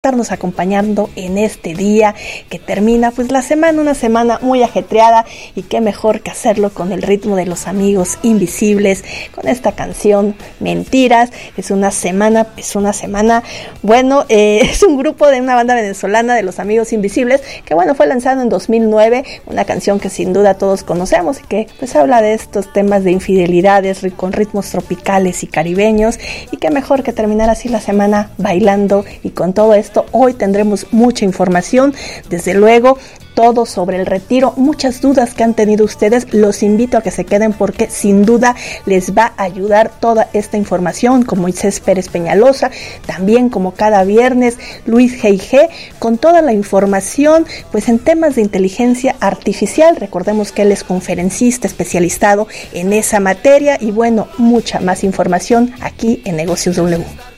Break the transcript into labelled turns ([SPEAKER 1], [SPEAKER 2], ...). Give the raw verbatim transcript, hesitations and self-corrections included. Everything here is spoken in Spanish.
[SPEAKER 1] estarnos acompañando en este día que termina pues la semana, una semana muy ajetreada, y qué mejor que hacerlo con el ritmo de Los Amigos Invisibles, con esta canción Mentiras. Es una semana, es una semana, bueno, eh, es un grupo de una banda venezolana de Los Amigos Invisibles, que bueno, fue lanzado en dos mil nueve, una canción que sin duda todos conocemos y que pues habla de estos temas de infidelidades con ritmos tropicales y caribeños, y qué mejor que terminar así la semana bailando. Y con todo esto hoy tendremos mucha información, desde luego todo sobre el retiro, muchas dudas que han tenido ustedes. Los invito a que se queden porque sin duda les va a ayudar toda esta información, con Moisés Pérez Peñalosa, también como cada viernes Luis G G con toda la información pues en temas de inteligencia artificial. Recordemos que él es conferencista especializado en esa materia, y bueno, mucha más información aquí en Negocios W.